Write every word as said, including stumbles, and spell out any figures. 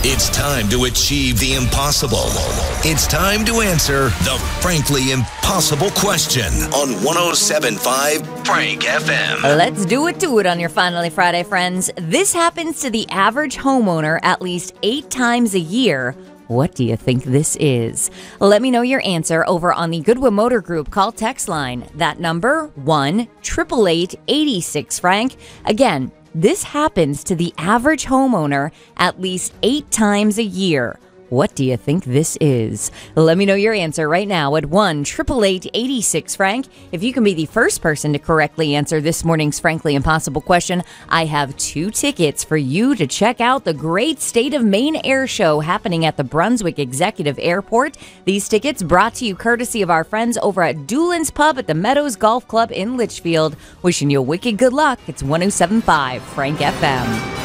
It's time to achieve the impossible. It's time to answer the frankly impossible question on one oh seven point five Frank F M. Let's do it to it on your Finally Friday, friends. This happens to the average homeowner at least eight times a year. What do you think this is? Let me know your answer over on the Goodwin Motor Group call text line. That number, one eight eight eight, eight six Frank. Again, this happens to the average homeowner at least eight times a year. What do you think this is? Let me know your answer right now at one eight eight eight, eight six Frank. If you can be the first person to correctly answer this morning's Frankly Impossible question, I have two tickets for you to check out the Great State of Maine Air Show happening at the Brunswick Executive Airport. These tickets brought to you courtesy of our friends over at Doolin's Pub at the Meadows Golf Club in Litchfield. Wishing you a wicked good luck. It's one oh seven point five Frank F M.